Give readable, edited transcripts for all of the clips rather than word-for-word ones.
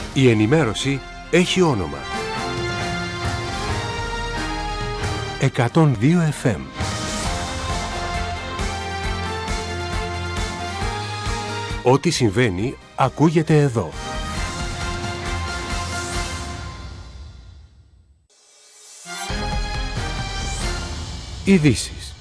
Η ενημέρωση έχει όνομα. 102 FM. Ό,τι συμβαίνει ακούγεται εδώ. Ειδήσεις.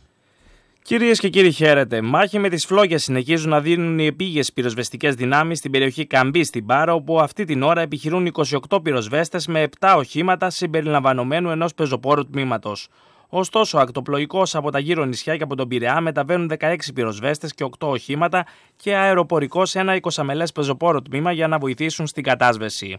Κυρίες και κύριοι, χαίρετε. Μάχη με τις φλόγες συνεχίζουν να δίνουν οι επίγειες πυροσβεστικές δυνάμεις στην περιοχή Καμπή στην Πάρο, όπου αυτή την ώρα επιχειρούν 28 πυροσβέστες με 7 οχήματα συμπεριλαμβανομένου ενός πεζοπόρου τμήματος. Ωστόσο, ακτοπλοϊκώς από τα γύρω νησιά και από τον Πειραιά μεταβαίνουν 16 πυροσβέστες και 8 οχήματα και αεροπορικός ένα 20μελές πεζοπόρο τμήμα για να βοηθήσουν στην κατάσβεση.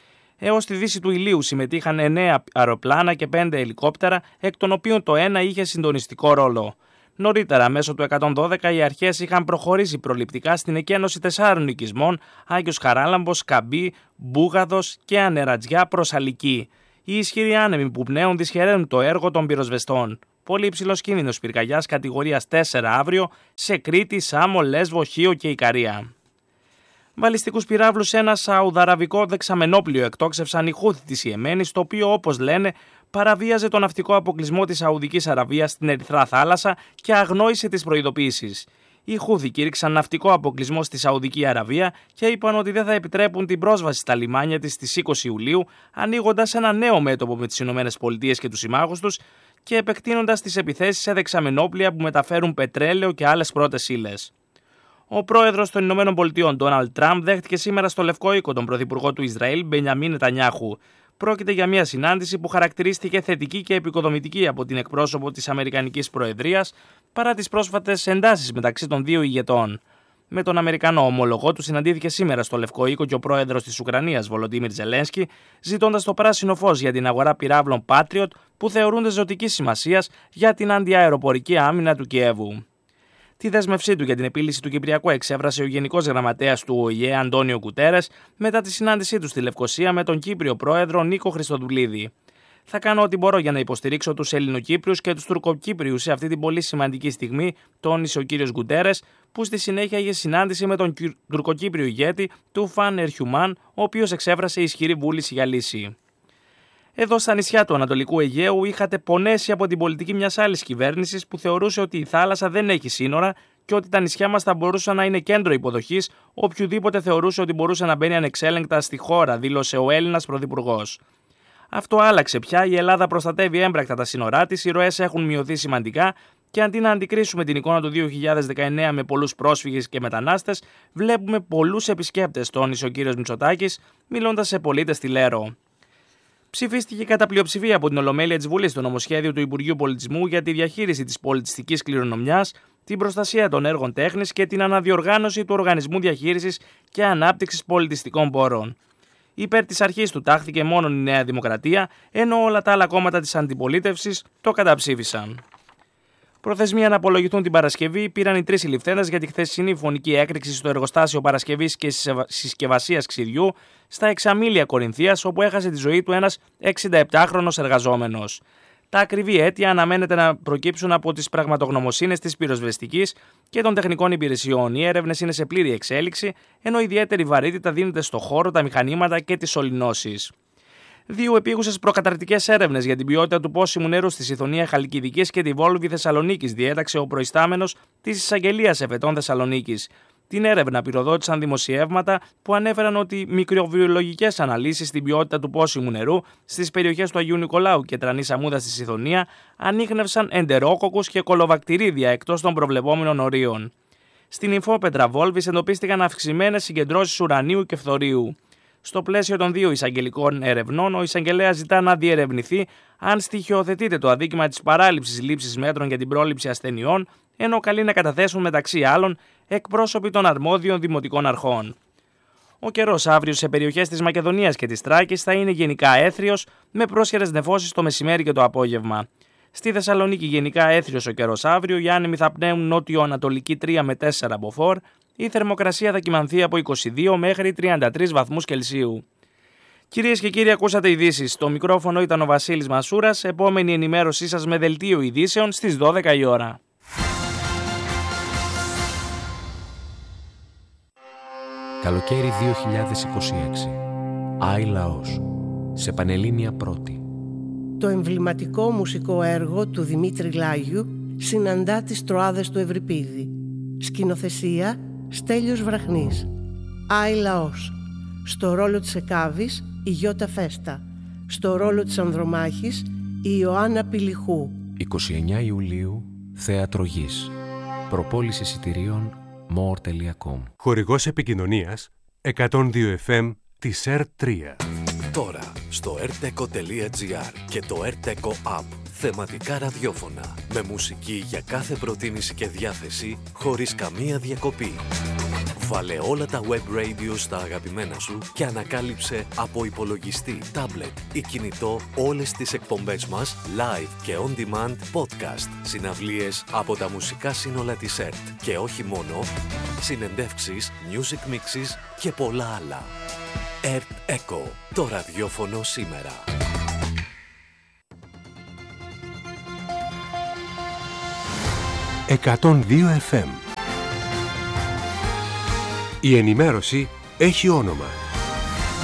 Έως τη δύση του ηλίου συμμετείχαν 9 αεροπλάνα και 5 ελικόπτερα, εκ των οποίων το ένα είχε συντονιστικό ρόλο. Νωρίτερα, μέσω του 112, οι αρχές είχαν προχωρήσει προληπτικά στην εκένωση 4 οικισμών, Άγιος Χαράλαμπος, Καμπή, Μπούγαδος και Ανερατζιά προς Αλική. Οι ισχυροί άνεμοι που πνέουν δυσχεραίνουν το έργο των πυροσβεστών. Πολύ υψηλός κίνδυνος πυρκαγιάς κατηγορίας 4 αύριο σε Κρήτη, Σάμο, Λέσβο, Χίο και Ικαρία. Βαλιστικούς πυράβλους σε ένα σαουδαραβικό δεξαμενόπλιο εκτόξευσαν οι Χούθι της Ιεμένης, το οποίο, όπως λένε, παραβίαζε τον ναυτικό αποκλεισμό της Σαουδικής Αραβίας στην Ερυθρά Θάλασσα και αγνόησε τις προειδοποίησεις. Οι Χούθι κήρυξαν ναυτικό αποκλεισμό στη Σαουδική Αραβία και είπαν ότι δεν θα επιτρέπουν την πρόσβαση στα λιμάνια της στις 20 Ιουλίου, ανοίγοντας ένα νέο μέτωπο με τις ΗΠΑ και τους συμμάχους τους και επεκτείνοντας τις επιθέσεις σε δεξαμενόπλια που μεταφέρουν πετρέλαιο και άλλες πρώτες ύλες. Ο πρόεδρος των ΗΠΑ, Ντόναλντ Τραμπ, δέχτηκε σήμερα στο Λευκό Οίκο τον πρωθυπουργό του Ισραήλ, Μπενιαμίν Νετανιάχου. Πρόκειται για μια συνάντηση που χαρακτηρίστηκε θετική και επικοδομητική από την εκπρόσωπο της Αμερικανικής Προεδρίας, παρά τις πρόσφατες εντάσεις μεταξύ των δύο ηγετών. Με τον Αμερικανό ομολογό του συναντήθηκε σήμερα στο Λευκό Οίκο και ο πρόεδρος της Ουκρανίας, Βολοντίμιρ Ζελένσκι, ζητώντας το πράσινο φως για την αγορά πυράβλων Patriot που θεωρούνται ζωτικής σημασίας για την αντιαεροπορική άμυνα του Κιέβου. Τη δέσμευσή του για την επίλυση του Κυπριακού εξέφρασε ο Γενικός Γραμματέας του ΟΗΕ, Αντώνιο Γκουτέρες, μετά τη συνάντησή του στη Λευκοσία με τον Κύπριο πρόεδρο Νίκο Χριστοδουλίδη. Θα κάνω ό,τι μπορώ για να υποστηρίξω τους Ελληνοκύπριους και τους Τουρκοκύπριους σε αυτή την πολύ σημαντική στιγμή, τόνισε ο κύριος Γκουτέρες, που στη συνέχεια είχε συνάντηση με τον τουρκοκύπριο ηγέτη του Φαν Ερχιουμάν, ο οποίος εξέφρασε ισχυρή βούληση για λύση. Εδώ στα νησιά του Ανατολικού Αιγαίου είχατε πονέσει από την πολιτική μιας άλλης κυβέρνησης που θεωρούσε ότι η θάλασσα δεν έχει σύνορα και ότι τα νησιά μας θα μπορούσαν να είναι κέντρο υποδοχής οποιοδήποτε θεωρούσε ότι μπορούσε να μπαίνει ανεξέλεγκτα στη χώρα, δήλωσε ο Έλληνας πρωθυπουργός. Αυτό άλλαξε πια, η Ελλάδα προστατεύει έμπρακτα τα σύνορά της, οι ροές έχουν μειωθεί σημαντικά και αντί να αντικρίσουμε την εικόνα του 2019 με πολλούς πρόσφυγες και μετανάστες, βλέπουμε πολλούς επισκέπτες, τόνισε ο κ. Μητσοτάκης, μιλώντας σε πολίτες στη Λέρο. Ψηφίστηκε κατά πλειοψηφία από την Ολομέλεια της Βουλής το νομοσχέδιο του Υπουργείου Πολιτισμού για τη διαχείριση της πολιτιστικής κληρονομιάς, την προστασία των έργων τέχνης και την αναδιοργάνωση του Οργανισμού Διαχείρισης και Ανάπτυξης Πολιτιστικών Πόρων. Υπέρ της αρχής του τάχθηκε μόνο η Νέα Δημοκρατία, ενώ όλα τα άλλα κόμματα της αντιπολίτευσης το καταψήφισαν. Προθεσμία να απολογηθούν την Παρασκευή πήραν οι 3 συλληφθέντες για τη χθεσινή φωνική έκρηξη στο εργοστάσιο παρασκευής και συσκευασίας ξυριού στα Εξαμήλια Κορινθίας, όπου έχασε τη ζωή του ένας 67χρονος εργαζόμενος. Τα ακριβή αίτια αναμένεται να προκύψουν από τις πραγματογνωμοσύνες της πυροσβεστικής και των τεχνικών υπηρεσιών. Οι έρευνες είναι σε πλήρη εξέλιξη, ενώ ιδιαίτερη βαρύτητα δίνεται στο χώρο, τα μηχανήματα και τις σωληνώσεις. 2 επίγουσες προκαταρκτικές έρευνες για την ποιότητα του πόσιμου νερού στη Σιθωνία Χαλκιδικής και τη Βόλβη Θεσσαλονίκης διέταξε ο προϊστάμενος της Εισαγγελίας Εφετών Θεσσαλονίκης. Την έρευνα πυροδότησαν δημοσιεύματα που ανέφεραν ότι μικροβιολογικές αναλύσεις στην ποιότητα του πόσιμου νερού στις περιοχές του Αγίου Νικολάου και Τρανής Αμμούδας στη Σιθωνία ανίχνευσαν εντερόκοκκους και κολοβακτηρίδια εκτός των προβλεπόμενων ορίων. Στην Υμφόπετρα Βόλβης εντοπίστηκαν αυξημένες συγκεντρώσεις ουρανίου και φθορίου. Στο πλαίσιο των 2 εισαγγελικών ερευνών, ο εισαγγελέας ζητά να διερευνηθεί αν στοιχειοθετείται το αδίκημα της παράληψης λήψης μέτρων για την πρόληψη ασθενειών, ενώ καλεί να καταθέσουν μεταξύ άλλων εκπρόσωποι των αρμόδιων δημοτικών αρχών. Ο καιρός αύριο σε περιοχές της Μακεδονίας και της Τράκης θα είναι γενικά έθριος, με πρόσχερες νεφώσεις το μεσημέρι και το απόγευμα. Στη Θεσσαλονίκη γενικά έθριος ο καιρός αύριο, οι άνεμοι θα πνέουν νότιο-ανατολική 3 με 4 μποφόρ, η θερμοκρασία θα κυμανθεί από 22 μέχρι 33 βαθμούς Κελσίου. Κυρίες και κύριοι, ακούσατε ειδήσεις. Στο μικρόφωνο ήταν ο Βασίλης Μασούρας. Επόμενη ενημέρωσή σας με δελτίο ειδήσεων στις 12 η ώρα. Καλοκαίρι 2026. Άι Λαός, σε Πανελλήνια Πρώτη. Το εμβληματικό μουσικό έργο του Δημήτρη Λάγιου συναντά τις Τροάδες του Ευρυπίδη. Σκηνοθεσία Στέλιος Βραχνής. Άι Λαός. Στο ρόλο της Εκάβης η Γιώτα Φέστα. Στο ρόλο της Ανδρομάχης η Ιωάννα Πηλιχού. 29 Ιουλίου, Θέατρο Γης. Προπόληση εισιτηρίων more.com. Χορηγός επικοινωνίας 102 FM της ΕΡΤ3. Τώρα στο rteco.gr και το rteco app. Θεματικά ραδιόφωνα με μουσική για κάθε προτίμηση και διάθεση χωρίς καμία διακοπή. Βάλε όλα τα web radio στα αγαπημένα σου και ανακάλυψε από υπολογιστή, tablet ή κινητό όλες τις εκπομπές μας live και on demand podcast, συναυλίες από τα μουσικά σύνολα της ΕΡΤ και όχι μόνο, συνεντεύξεις, music mixes και πολλά άλλα. ΕΡΤ Echo, το ραδιόφωνο σήμερα. «102 FM». Η ενημέρωση έχει όνομα.